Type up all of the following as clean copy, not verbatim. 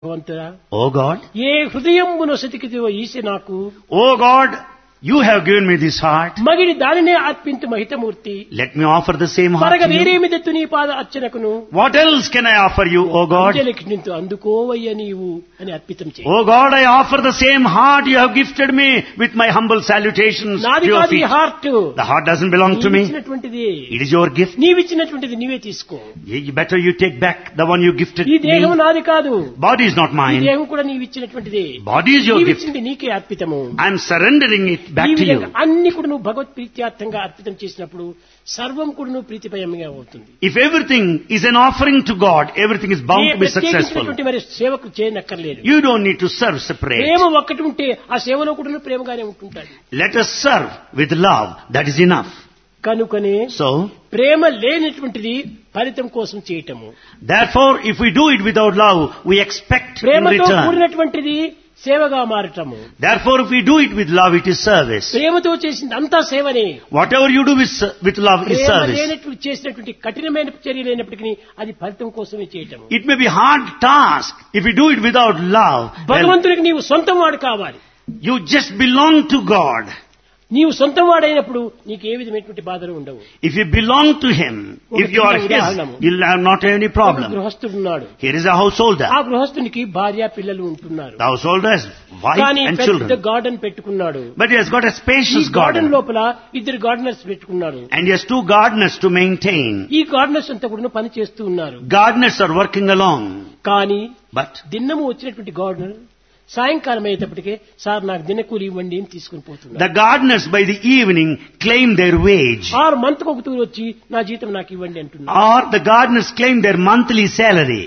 భగవంతుడా, O God, ఏ హృదయమును సతికిదివో ఈసి నాకు O God, you have given me this heart. మగిడి దానినే అర్పింతు మహితమూర్తి. Let me offer the same heart పరగ to you. వేరేమిదెత్తు నీ పాద అర్చనకును What else can I offer you, O God? అంజలికి నింతు అందుకోవయ్య నీవు అని అర్పితం చేయి. O God, I offer the same heart you have gifted me with my humble salutations నాది to your కాదు ఈ feet. Heart, The heart doesn't belong to me. నీవిచ్చినటువంటిది. It is your gift. నీవిచ్చినటువంటిది నీవే తీసుకో. Better you take back the one you gifted ఈ దేహం me. నాది కాదు, Body is not ఈ mine. దేహం కూడా నీవిచ్చినటువంటిది. Body is your gift. నీవిచ్చింది నీకే అర్పితము. I am surrendering it back ఈ to విధంగా you. అన్ని కూడా నువ్వు భగవత్ ప్రీత్యార్థంగా అర్పితం చేసినప్పుడు సర్వం కూడా నువ్వు ప్రీతిపయంగా అవుతుంది. If everything is an offering to God, everything is bound to be successful. ప్రత్యేకించినటువంటి మరి సేవకు చేయనక్కర్లేదు. You don't need to serve separate. ప్రేమ ఒక్కటి ఉంటే ఆ సేవలో కూడా నువ్వు ప్రేమగానే ఉంటుంటాడు. Let us serve with love. That is enough. కనుకనే So, ప్రేమ లేనటువంటిది ఫలితం కోసం చేయటము. therefore, if we do it without love, we expect in ప్రేమతో return. కూడినటువంటిది సేవగా మారటము. Therefore, if we do it with love, it is service. ప్రేమతో చేసింది అంతా సేవనే. Whatever you do with love is Prema service. లేనటువంటి చేసినటువంటి కఠినమైన చర్య లేనప్పటికీ అది ఫలితం కోసమే చేయటము. It may be hard task. If you do it without love, well, భగవంతునికి నీవు సొంతం వాడు కావాలి. you just belong to God. నీవు సొంతం వాడైనప్పుడు నీకు ఏ విధమైనటువంటి బాధలు ఉండవు. If you belong to Him, if you are His, you'll have not have any ఒక problem. గృహస్థుడున్నాడు. Here is a householder. ఆ గృహస్థునికి భార్య పిల్లలు ఉంటున్నారు. The householder has wife కానీ and పెద్ద children. గార్డెన్ పెట్టుకున్నాడు. But he has got a ఈ spacious garden garden. లోపల ఇద్దరు గార్డెనర్స్ పెట్టుకున్నాడు. And he has 2 gardeners to maintain. ఈ గార్డెనర్స్ అంతా కూడా పని చేస్తూ ఉన్నారు. Gardeners are working along. కానీ But దిన్నము వచ్చినటువంటి గార్డెనర్ సాయంకాలం అయ్యేటప్పటికే సార్ నాకు దినకూలి ఇవ్వండి అని తీసుకుని పోతున్నారు. the gardeners by the evening claim their wage. 6 మంత్కి ఒక తూరు వచ్చి నా జీతం నాకు ఇవ్వండి అంటున్నారు. Or the gardeners claim their monthly salary.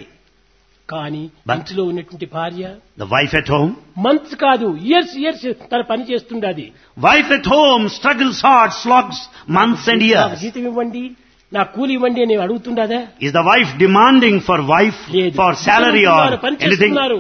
కానీ But- ఇంట్లో ఉన్నటువంటి భార్య The wife at home. Months కాదు ఇయర్స్ తన పని చేస్తుండది. Wife at home struggles hard, slogs months and నాకు years. జీతం ఇవ్వండి, నా కూలి ఇవ్వండి అని అడుగుతుండదా? Is the wife demanding for wife, లేదు. for salary or పని anything? చేస్తున్నారు.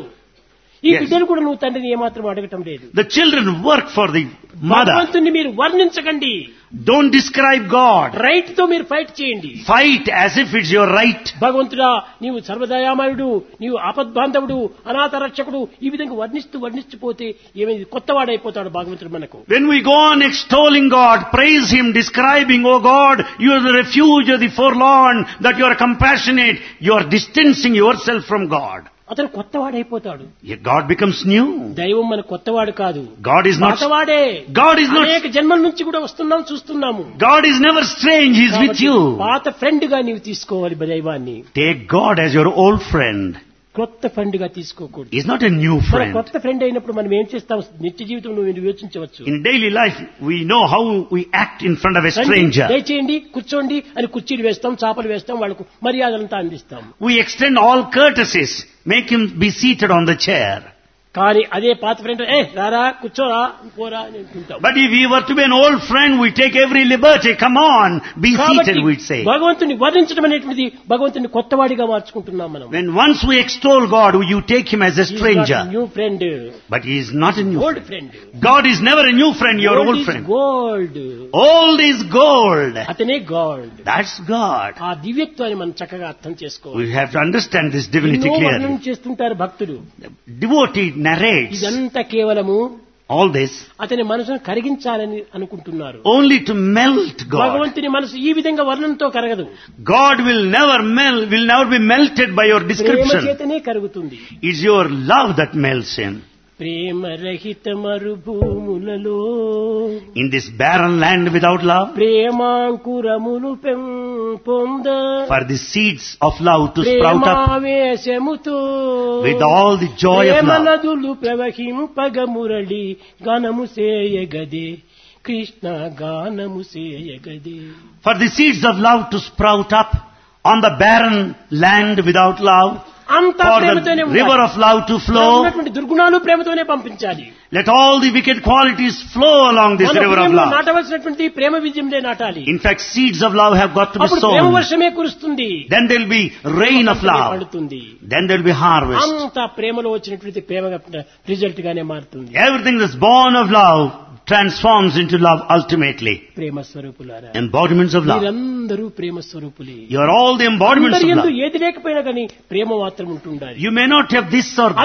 ఈ Yes. బిడ్డలు కూడా నువ్వు తండ్రిని ఏమాత్రం అడగటం లేదు. The children work for the mother. భగవంతుని మీరు వర్ణించకండి. Don't describe God. రైట్ తో మీరు ఫైట్ చేయండి. Fight as if it's your right. భగవంతుడా నీవు సర్వదయామయుడు, నీవు ఆపద్బాంధవుడు, అనాథ రక్షకుడు, ఈ విధంగా వర్ణిస్తూ పోతే ఏమైంది, కొత్తవాడైపోతాడు భగవంతుడు మనకు. When we go on extolling God, praise Him, describing, oh God, you are the refuge of the forlorn, that you are compassionate, you are distancing yourself from God. అతను కొత్తవాడైపోతాడు. Yet God becomes new. దైవం మన కొత్తవాడు కాదు, God is not, పాతవాడే. God is not, అనేక జన్మల నుంచి కూడా వస్తున్నాం చూస్తున్నాము. God is never strange, He is with కాబట్టి you. పాత ఫ్రెండ్ గా నీవు తీసుకోవాలి దైవాన్ని. Take God as your old friend. కొత్త ఫ్రెండ్ గా తీసుకోకూడదు. He is not a new మన friend. కొత్త ఫ్రెండ్ అయినప్పుడు మనం ఏం చేస్తాం, నిత్య జీవితంలో మీరు యోచించవచ్చు. In daily life, we know how we act in front of a stranger. దయచేయండి, కూర్చోండి అని కుర్చీలు వేస్తాం, చాపలు వేస్తాం, వాళ్ళకు మర్యాదలంతా అందిస్తాం. We extend all courtesies, make him be seated on the chair. కానీ అదే పాత ఫ్రెండ్ రారా కూర్చోరా పోరా అని అంటుంటాం. But if we were to be an old friend, we take every liberty. Come on, be seated, we'd say. భగవంతుని వర్ణించడం అనేటువంటిది భగవంతుని కొత్తవాడిగా మార్చుకుంటున్నాం మనం. When once we extol God, you take him as a stranger. New friend, But he is not a new old friend. Friend. God is never a new friend, your old friend. Gold, Old is gold. అతనే God. That's God. ఆ దివ్యత్వాన్ని మనం చక్కగా అర్థం చేసుకోవాలి. We have to understand this divinity ఎన్నో clearly. వర్ణన చేస్తుంటారు భక్తులు. Devotee narrates ఇదంతా కేవలము all this అతని మనసును కరిగించాలని అనుకుంటున్నారు. only to melt God. భగవంతుని మనసు ఈ విధంగా వర్ణనతో కరగదు. God will never be melted by your Prema description. చేతనే కరుగుతుంది. It's your love that melts him. ప్రేమ రహిత మరుభూములలో In this barren land without love, ప్రేమాంకురములు పొంద for the seeds of love to sprout up ప్రేమావేశముతో with all the joy of Prema love. నదులు ప్రవహింపగ మురళి గానము సేయగదే కృష్ణ గానము సేయగదే. For the seeds of love to sprout up on the barren land without love, అంతా for ప్రేమతోనే the river of love to flow. ఉన్నటువంటి దుర్గుణాలు ప్రేమతోనే పంపించాలి. Let all the wicked qualities flow along this మన river of హృదయంలో love. నాటవలసినటువంటి ప్రేమ బీజంలే నాటాలి. In fact, seeds of love have got to be అప్పుడు ప్రేమ sown. వర్షమే కురుస్తుంది. Then there will be rain of love. పడుతుంది. Then there will be harvest. అంతా ప్రేమలో వచ్చినటువంటి ప్రేమగా రిజల్ట్ గానే మారుతుంది. Everything that's born of love transforms into love ultimately. ప్రేమ స్వరూపులారా, Embodiments of love. మీరందరూ ప్రేమ స్వరూపులే. You are all the embodiments of అందరి యందు love. ఏది లేకపోయినా కానీ ప్రేమ మాత్రం ఉంటుండాలి. You may not have this or